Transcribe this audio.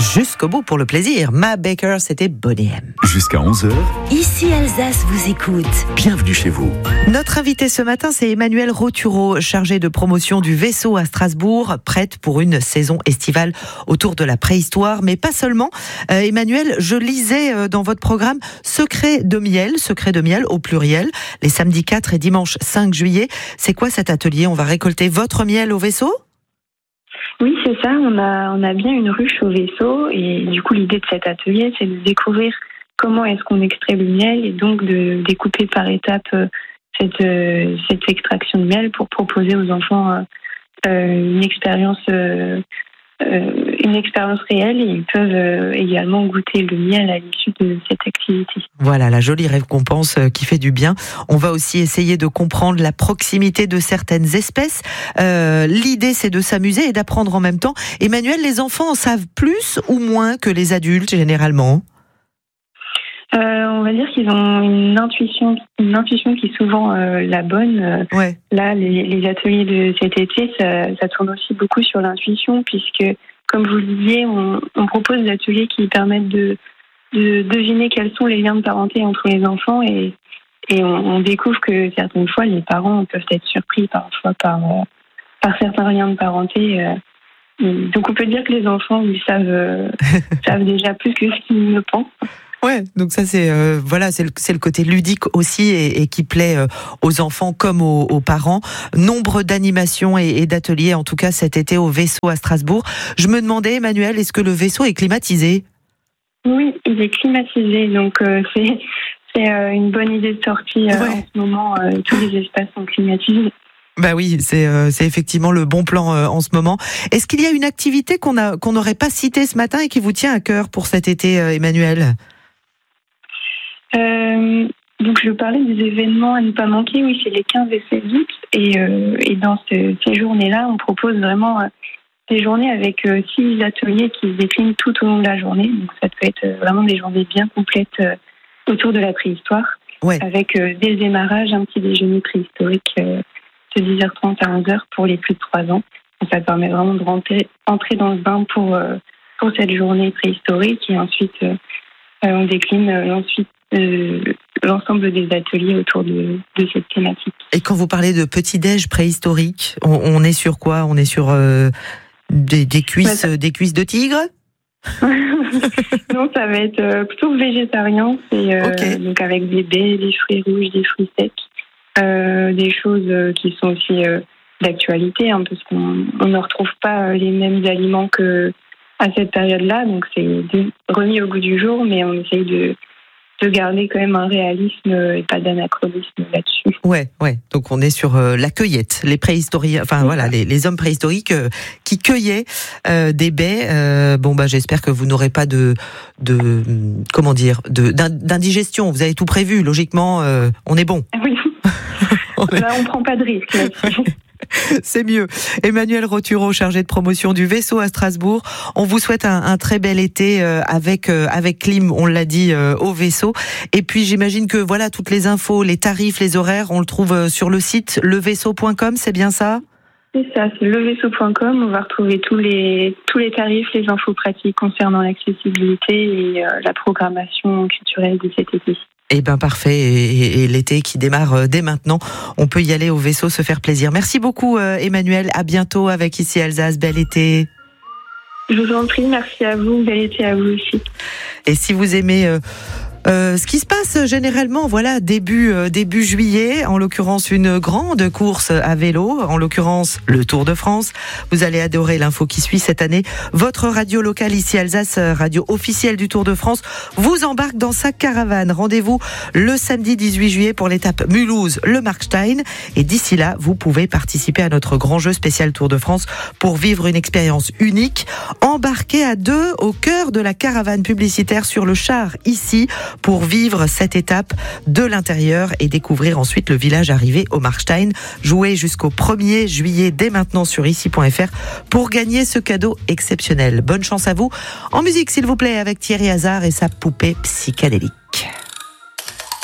jusqu'au bout pour le plaisir. Ma Baker, c'était Bonnie M. Jusqu'à 11h. Ici Alsace vous écoute. Bienvenue chez vous. Notre invité ce matin, c'est Emmanuelle Rothureau, chargée de promotion du Vaisseau à Strasbourg, prête pour une saison estivale autour de la préhistoire, mais pas seulement. Emmanuelle, je lisais dans votre programme Secret de miel au pluriel, les samedis 4 et dimanche 5 juillet. C'est quoi cet atelier? On va récolter votre miel au Vaisseau? Oui, c'est ça. On a bien une ruche au Vaisseau et du coup, l'idée de cet atelier, c'est de découvrir comment est-ce qu'on extrait le miel et donc de découper par étapes cette extraction de miel pour proposer aux enfants une expérience réelle, et ils peuvent également goûter le miel à l'issue de cette activité. Voilà, la jolie récompense qui fait du bien. On va aussi essayer de comprendre la proximité de certaines espèces. L'idée, c'est de s'amuser et d'apprendre en même temps. Emmanuelle, les enfants en savent plus ou moins que les adultes, généralement? On va dire qu'ils ont une intuition qui est souvent la bonne. Ouais. Là, les ateliers de cet été, ça tourne aussi beaucoup sur l'intuition, puisque, comme vous le disiez, on propose des ateliers qui permettent de deviner quels sont les liens de parenté entre les enfants, et on découvre que certaines fois, les parents peuvent être surpris parfois par certains liens de parenté. Donc on peut dire que les enfants, ils savent déjà plus que ce qu'ils ne pensent. Ouais, donc ça c'est le côté ludique aussi et qui plaît aux enfants comme aux parents. Nombre d'animations et d'ateliers en tout cas cet été au Vaisseau à Strasbourg. Je me demandais, Emmanuelle, est-ce que le Vaisseau est climatisé? Oui, il est climatisé, donc c'est une bonne idée de sortie. Ouais. En ce moment, tous les espaces sont climatisés. Bah oui, c'est effectivement le bon plan en ce moment. Est-ce qu'il y a une activité qu'on n'aurait pas citée ce matin et qui vous tient à cœur pour cet été, Emmanuelle? Donc je parlais des événements à ne pas manquer. Oui, c'est les 15 et 16 août, et dans ces journées-là, on propose vraiment des journées avec 6 ateliers qui se déclinent tout au long de la journée. Donc ça peut être vraiment des journées bien complètes autour de la préhistoire, Ouais. avec dès le démarrage un petit déjeuner préhistorique de 10h30 à 11h pour les plus de 3 ans. Donc ça permet vraiment de entrer dans le bain pour cette journée préhistorique, et ensuite on décline l'ensemble des ateliers autour de cette thématique. Et quand vous parlez de petit-déj préhistorique, on est sur quoi? On est sur des cuisses de tigre? Non, ça va être plutôt végétarien. Ok. Donc avec des baies, des fruits rouges, des fruits secs, des choses qui sont aussi d'actualité, hein, parce qu'on ne retrouve pas les mêmes aliments que à cette période-là. Donc c'est remis au goût du jour, mais on essaye de garder quand même un réalisme et pas d'anachronisme là-dessus. Ouais. Donc on est sur la cueillette, les préhistoriens, enfin voilà, les hommes préhistoriques qui cueillaient des baies. J'espère que vous n'aurez pas d'indigestion. Vous avez tout prévu, logiquement, on est bon. Oui. Là, on prend pas de risque là-dessus. C'est mieux. Emmanuelle Rothureau, chargée de promotion du Vaisseau à Strasbourg. On vous souhaite un très bel été avec clim, on l'a dit, au Vaisseau. Et puis j'imagine que voilà, toutes les infos, les tarifs, les horaires, on le trouve sur le site levaisseau.com, c'est bien ça? C'est ça, c'est levaisseau.com. On va retrouver tous les tarifs, les infos pratiques concernant l'accessibilité et la programmation culturelle de cet été. Eh ben parfait, et l'été qui démarre dès maintenant, on peut y aller au Vaisseau, se faire plaisir. Merci beaucoup Emmanuelle, à bientôt avec Ici Alsace, bel été. Je vous en prie, merci à vous, bel été à vous aussi. Et si vous aimez ce qui se passe généralement, voilà, début juillet, en l'occurrence une grande course à vélo, en l'occurrence le Tour de France. Vous allez adorer l'info qui suit cette année. Votre radio locale Ici Alsace, radio officielle du Tour de France, vous embarque dans sa caravane. Rendez-vous le samedi 18 juillet pour l'étape Mulhouse-le Markstein. Et d'ici là, vous pouvez participer à notre grand jeu spécial Tour de France pour vivre une expérience unique. Embarquez à 2 au cœur de la caravane publicitaire sur le char ici, pour vivre cette étape de l'intérieur et découvrir ensuite le village arrivé au Markstein. Jouez jusqu'au 1er juillet dès maintenant sur ici.fr pour gagner ce cadeau exceptionnel. Bonne chance à vous. En musique, s'il vous plaît, avec Thierry Hazard et sa poupée psychédélique.